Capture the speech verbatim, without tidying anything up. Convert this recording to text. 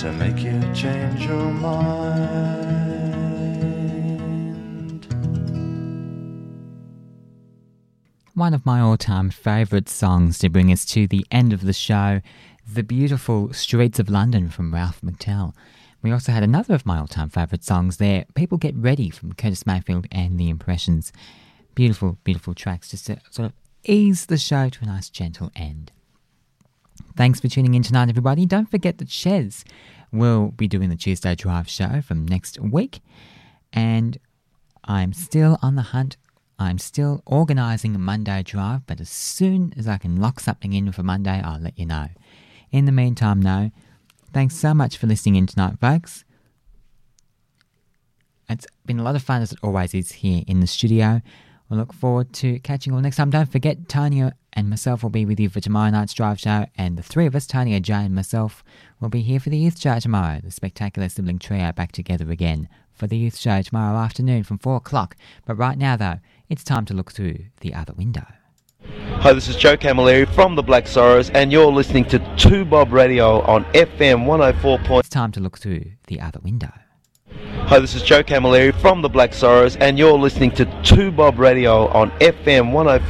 to make you change your mind. One of my all-time favourite songs to bring us to the end of the show, the beautiful Streets of London from Ralph McTell. We also had another of my all-time favourite songs there, People Get Ready from Curtis Mayfield and The Impressions. Beautiful, beautiful tracks just to sort of ease the show to a nice gentle end. Thanks for tuning in tonight, everybody. Don't forget that Shez will be doing the Tuesday Drive show from next week. And I'm still on the hunt. I'm still organising a Monday Drive, but as soon as I can lock something in for Monday, I'll let you know. In the meantime, though, thanks so much for listening in tonight, folks. It's been a lot of fun, as it always is, here in the studio. We'll look forward to catching you all next time. Don't forget, Tanya and myself will be with you for tomorrow night's Drive show, and the three of us, Tanya, Jay and myself, will be here for the Youth Show tomorrow. The spectacular sibling trio back together again for the Youth Show tomorrow afternoon from four o'clock. But right now, though, it's time to look through the other window. Hi, this is Joe Camilleri from the Black Sorrows, and you're listening to two Bob Radio on F M one oh four. It's time to look through the other window. Hi, this is Joe Camilleri from the Black Sorrows, and you're listening to two Bob Radio on F M one oh four.